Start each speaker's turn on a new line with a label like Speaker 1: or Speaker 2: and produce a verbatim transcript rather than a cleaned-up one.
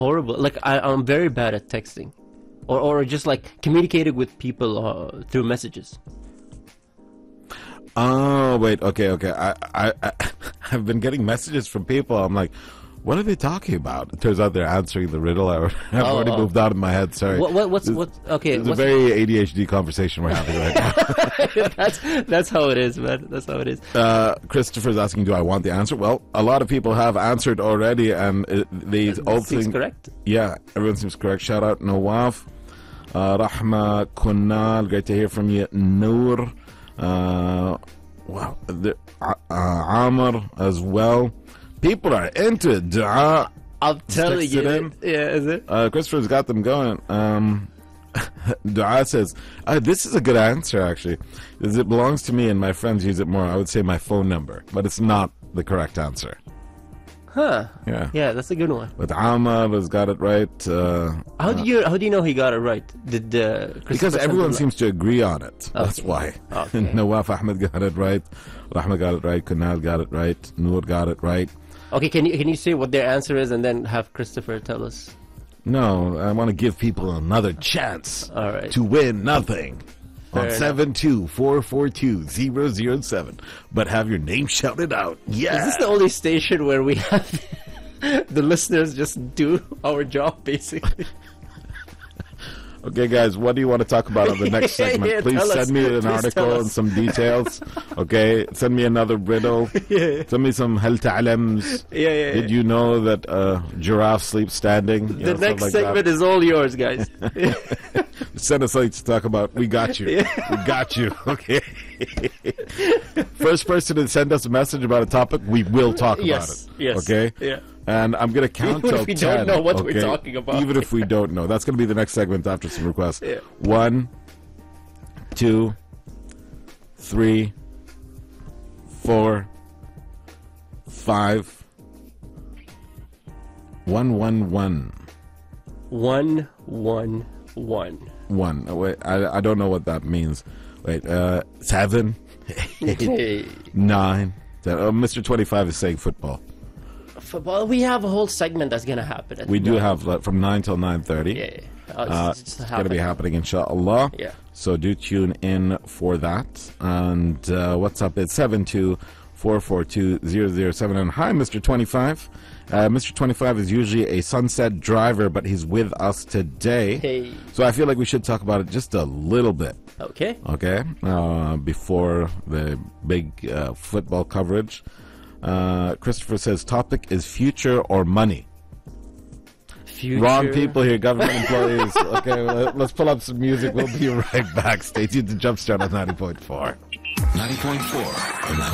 Speaker 1: horrible. Like I, I'm very bad at texting, or or just like communicating with people uh, through messages.
Speaker 2: Oh wait, okay, okay. I, I, I, I've been getting messages from people. I'm like, what are they talking about? It turns out they're answering the riddle. I, I've
Speaker 1: Oh,
Speaker 2: already
Speaker 1: oh.
Speaker 2: moved out of my head. Sorry.
Speaker 1: What, what what's
Speaker 2: This-
Speaker 1: what? Okay,
Speaker 2: It's a
Speaker 1: what's,
Speaker 2: very A D H D conversation we're having right now.
Speaker 1: that's that's how it is, man. That's how it is.
Speaker 2: Uh, Christopher's asking, do I want the answer? Well, a lot of people have answered already, and it, they all
Speaker 1: Seems
Speaker 2: think,
Speaker 1: correct.
Speaker 2: yeah, everyone seems correct. Shout out Nawaf, uh, Rahma Kunal, great to hear from you. Noor, uh, wow, the, uh, uh, Amr as well. People are into it. Dua.
Speaker 1: I'm telling
Speaker 2: Sticks
Speaker 1: you.
Speaker 2: it in.
Speaker 1: Yeah, is it?
Speaker 2: Uh, Christopher's got them going. Um, Dua says, uh, this is a good answer, actually. Is it belongs to me and my friends use it more. I would say my phone number, but it's not the correct answer.
Speaker 1: Huh?
Speaker 2: Yeah.
Speaker 1: Yeah, that's a good one.
Speaker 2: But Amar has got it right. Uh,
Speaker 1: How do you how do you know he got it right? Did uh,
Speaker 2: because
Speaker 1: Christopher
Speaker 2: everyone
Speaker 1: send
Speaker 2: seems to agree on it. That's
Speaker 1: Okay.
Speaker 2: why.
Speaker 1: Okay.
Speaker 2: Nawaf Ahmed got it right. Rahma got it right. Kunal got it right. Noor got it right.
Speaker 1: a- Okay, can you can you say what their answer is and then have Christopher tell us?
Speaker 2: No, I want to give people another chance
Speaker 1: All right.
Speaker 2: to win nothing.
Speaker 1: Fair
Speaker 2: On
Speaker 1: enough.
Speaker 2: seven two four four two zero zero seven. But have your name shouted out. Yeah.
Speaker 1: Is this the only station where we have the listeners just do our job, basically?
Speaker 2: Okay, guys, what do you want to talk about on the next
Speaker 1: Yeah,
Speaker 2: segment?
Speaker 1: yeah,
Speaker 2: Please
Speaker 1: tell
Speaker 2: send
Speaker 1: us.
Speaker 2: me an
Speaker 1: Please tell
Speaker 2: article and
Speaker 1: us.
Speaker 2: some details. Okay, send me another riddle.
Speaker 1: Yeah.
Speaker 2: Send me some hal ta'lams.
Speaker 1: Yeah, yeah, yeah.
Speaker 2: Did you know that uh, giraffe sleeps standing? You
Speaker 1: The
Speaker 2: know,
Speaker 1: next
Speaker 2: stuff like
Speaker 1: segment
Speaker 2: that.
Speaker 1: is all yours, guys.
Speaker 2: Send us something to talk about. We got you.
Speaker 1: Yeah.
Speaker 2: We got you. Okay. First person to send us a message about a topic, we will talk about
Speaker 1: Yes,
Speaker 2: it.
Speaker 1: yes,
Speaker 2: Okay.
Speaker 1: yeah.
Speaker 2: And I'm gonna count
Speaker 1: Even
Speaker 2: till
Speaker 1: if we
Speaker 2: ten.
Speaker 1: don't know what we're
Speaker 2: okay?
Speaker 1: talking about.
Speaker 2: Even if we don't know, that's gonna be the next segment after some requests.
Speaker 1: Yeah.
Speaker 2: One, two, three, four, five, one, one, one.
Speaker 1: One, one, one.
Speaker 2: One. Oh, wait, I, I don't know what that means. Wait, uh, seven, eight,
Speaker 1: Hey.
Speaker 2: nine. ten. Oh, Mister twenty-five is saying football.
Speaker 1: Well, we have a whole segment that's gonna happen. At
Speaker 2: We do
Speaker 1: nine.
Speaker 2: have like, from nine till nine thirty.
Speaker 1: Yeah, yeah. Uh,
Speaker 2: Uh,
Speaker 1: it's,
Speaker 2: it's
Speaker 1: just
Speaker 2: going to be
Speaker 1: happening.
Speaker 2: happening, inshallah.
Speaker 1: Yeah.
Speaker 2: So do tune in for that. And uh, what's up? It's seven two four four two zero zero seven. And hi, Mister twenty-five. Uh, Mister twenty-five is usually a sunset driver, but he's with us today.
Speaker 1: Hey.
Speaker 2: So I feel like we should talk about it just a little bit.
Speaker 1: Okay.
Speaker 2: Okay, uh, before the big uh, football coverage. Uh, Christopher says topic is future or money.
Speaker 1: Future.
Speaker 2: Wrong people here, government employees. Okay, well, let's pull up some music. We'll be right back. Stay tuned to Jumpstart on ninety point four.
Speaker 3: ninety point four.